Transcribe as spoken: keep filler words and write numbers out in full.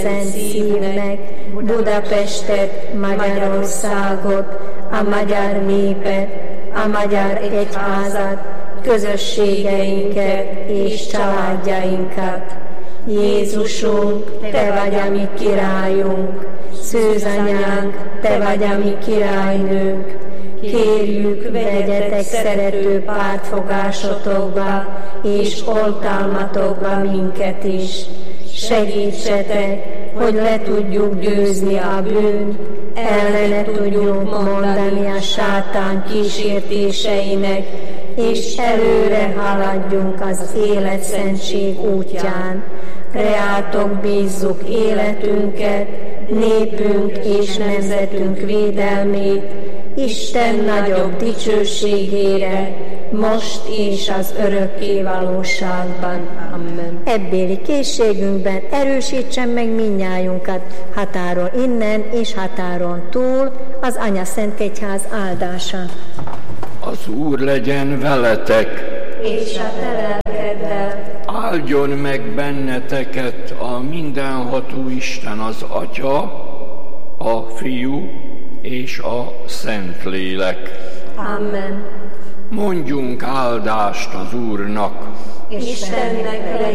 szent szívnek Budapestet, Magyarországot, a magyar népet, a magyar egyházat, közösségeinket és családjainkat. Jézusunk, Te vagy a mi királyunk, Szűzanyánk, Te vagy a mi királynőnk. Kérjük, vegyetek szerető pártfogásotokba és oltalmatokba minket is. Segítsetek, hogy le tudjuk győzni a bűnt, ellene tudjunk mondani a sátán kísértéseinek, és előre haladjunk az életszentség útján. Reátok bízzuk életünket, népünk és nemzetünk védelmét, Isten nagyobb dicsőségére, most és az örökké valóságban. Amen. Ebbéli készségünkben erősítsen meg mindnyájunkat határon innen és határon túl az Anya Szent Egyház áldása. Az Úr legyen veletek, és a te lelkeddel. Áldjon meg benneteket a mindenható Isten, az Atya, a Fiú és a Szentlélek. Amen. Mondjunk áldást az Úrnak. Istennek legyen